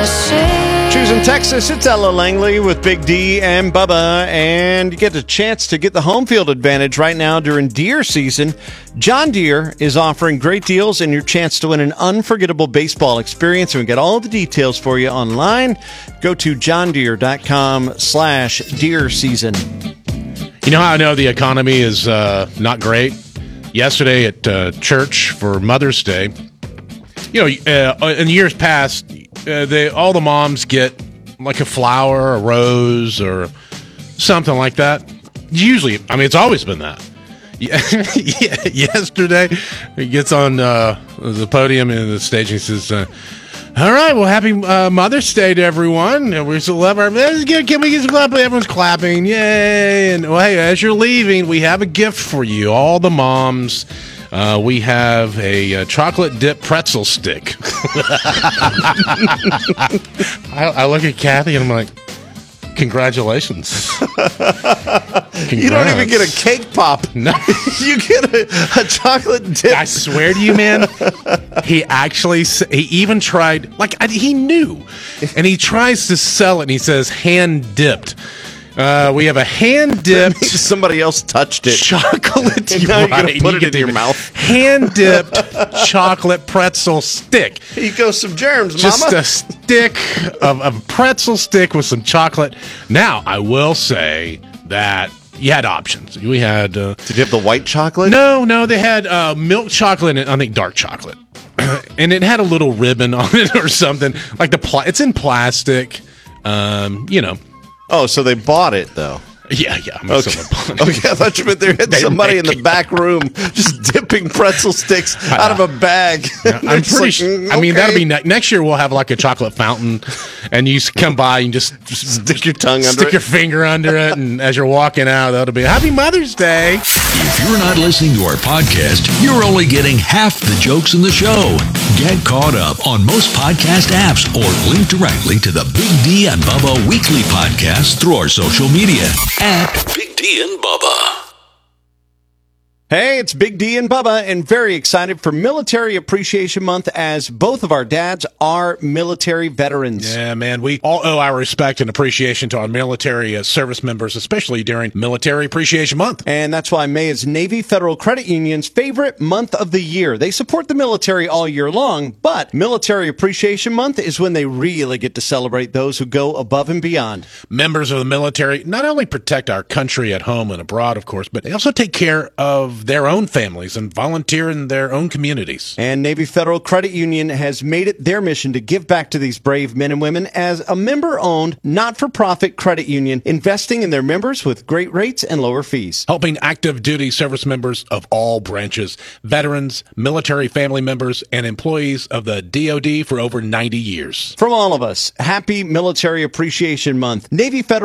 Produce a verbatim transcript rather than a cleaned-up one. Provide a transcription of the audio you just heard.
Choosing Texas, it's Ella Langley with Big D and Bubba, and you get a chance to get the home field advantage right now during deer season. John Deere is offering great deals and your chance to win an unforgettable baseball experience, and we got all the details for you online. Go to johndeere.com slash deer season. You know how I know the economy is uh, not great? Yesterday at uh, church for Mother's Day, you know, uh, in years past, uh, they all the moms get like a flower, a rose, or something like that. Usually, I mean, it's always been that. Yeah, yesterday, he gets on uh, the podium and the stage and he says, uh, all right, well, happy uh, Mother's Day to everyone. And we still love our... Can we get some clapping? Everyone's clapping. Yay. And, well, hey, as you're leaving, we have a gift for you, all the moms. Uh, we have a, a chocolate dip pretzel stick. I, I look at Kathy and I'm like, congratulations. Congrats. You don't even get a cake pop. No. You get a, a chocolate dip. I swear to you, man, he actually, he even tried, like, I, he knew. And he tries to sell it and he says hand dipped. Uh, we have a hand-dipped... Somebody else touched it. Chocolate... And now you're right, going to put you it in your mouth. Hand-dipped chocolate pretzel stick. Here you go, some germs, Just mama. Just a stick of a pretzel stick with some chocolate. Now, I will say that you had options. We had... Uh, Did you have the white chocolate? No, no, they had uh, milk chocolate and I think dark chocolate. And it had a little ribbon on it or something. Like the pla- It's in plastic. Um, you know... Oh, so they bought it, though. Yeah, yeah. I'm Okay. okay, I thought you meant there had They somebody in the make- back room just dipping pretzel sticks out of a bag. Yeah, I'm It's pretty like, sure. mm, I mean, okay. that'll be ne- next year. We'll have like a chocolate fountain, and you s- come by and just, just Stick your tongue under stick it. your finger under it, and as you're walking out, that'll be Happy Mother's Day. If you're not listening to our podcast, you're only getting half the jokes in the show. Get caught up on most podcast apps or link directly to the Big D and Bubba weekly podcast through our social media at Big D and Bubba. Hey, it's Big D and Bubba, and very excited for Military Appreciation Month as both of our dads are military veterans. Yeah, man, we all owe our respect and appreciation to our military uh, service members, especially during Military Appreciation Month. And that's why May is Navy Federal Credit Union's favorite month of the year. They support the military all year long, but Military Appreciation Month is when they really get to celebrate those who go above and beyond. Members of the military not only protect our country at home and abroad, of course, but they also take care of their own families and volunteer in their own communities. And Navy Federal Credit Union has made it their mission to give back to these brave men and women as a member-owned, not-for-profit credit union, investing in their members with great rates and lower fees. Helping active duty service members of all branches, veterans, military family members, and employees of the D O D for over ninety years. From all of us, happy Military Appreciation Month. Navy Federal